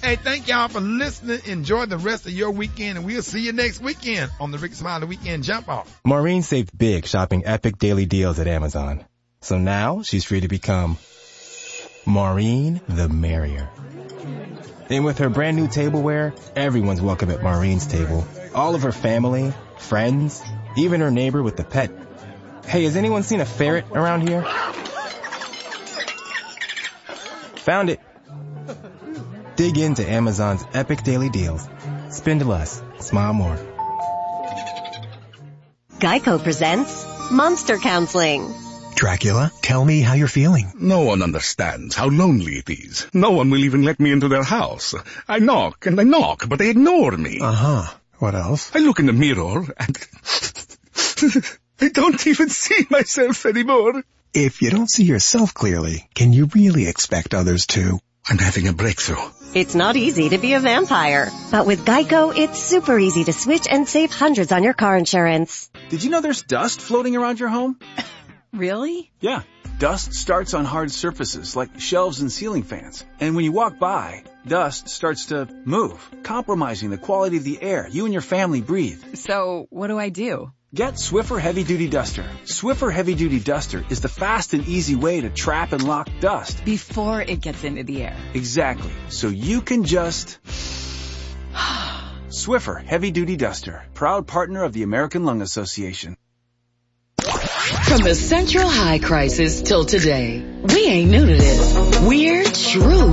Hey, thank y'all for listening. Enjoy the rest of your weekend, and we'll see you next weekend on the Rick Smiley Weekend Jump Off. Maureen saved big shopping epic daily deals at Amazon. So now she's free to become Maureen the Merrier. And with her brand new tableware, everyone's welcome at Maureen's table. All of her family, friends, even her neighbor with the pet. Hey, has anyone seen a ferret around here? Found it. Dig into Amazon's epic daily deals. Spend less, smile more. Geico presents Monster Counseling. Dracula, tell me how you're feeling. No one understands how lonely it is. No one will even let me into their house. I knock and I knock, but they ignore me. Uh-huh. What else? I look in the mirror and I don't even see myself anymore. If you don't see yourself clearly, can you really expect others to? I'm having a breakthrough. It's not easy to be a vampire, but with Geico, it's super easy to switch and save hundreds on your car insurance. Did you know there's dust floating around your home? Really? Yeah. Dust starts on hard surfaces like shelves and ceiling fans. And when you walk by, dust starts to move, compromising the quality of the air you and your family breathe. So, what do I do? Get Swiffer Heavy Duty Duster. Swiffer Heavy Duty Duster is the fast and easy way to trap and lock dust. Before it gets into the air. Exactly. So you can just... Swiffer Heavy Duty Duster. Proud partner of the American Lung Association. From the Central High crisis till today, we ain't new to this. We're true